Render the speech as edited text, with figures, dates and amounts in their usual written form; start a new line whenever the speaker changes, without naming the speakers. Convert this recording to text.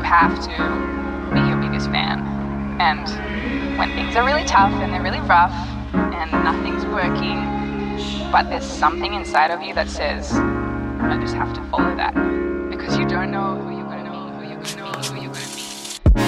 have to be your biggest fan. And when things are really tough and they're really rough and nothing's working, but there's something inside of you that says, I just have to follow that. Because you don't know who you're going to be, who you're going to be, who you're